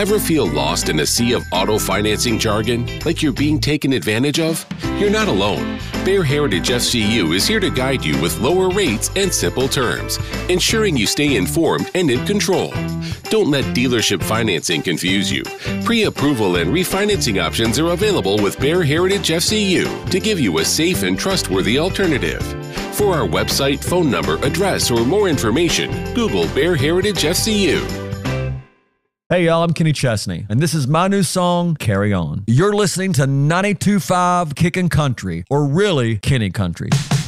Ever feel lost in a sea of auto financing jargon, like you're being taken advantage of? You're not alone. Bear Heritage FCU is here to guide you with lower rates and simple terms, ensuring you stay informed and in control. Don't let dealership financing confuse you. Pre-approval and refinancing options are available with Bear Heritage FCU to give you a safe and trustworthy alternative. For our website, phone number, address, or more information, Google Bear Heritage FCU. Hey y'all, I'm Kenny Chesney, and this is my new song, Carry On. You're listening to 92.5 Kickin' Country, or really, Kenny Country.